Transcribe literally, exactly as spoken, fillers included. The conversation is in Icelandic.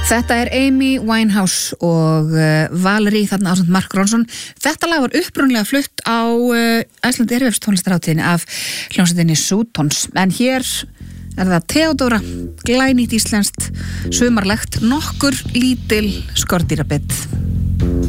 Þetta er Amy Winehouse og uh, Valerie þarna ásamt Mark Ronson. Þetta lag var upprunlega flutt á uh, Iceland Airwaves tónlistarhátíðinni af hljómsveitinni Sutons. En hér er það Theodóra, glænýtt íslenskt, sumarlegt, nokkur lítil skordýrabitt.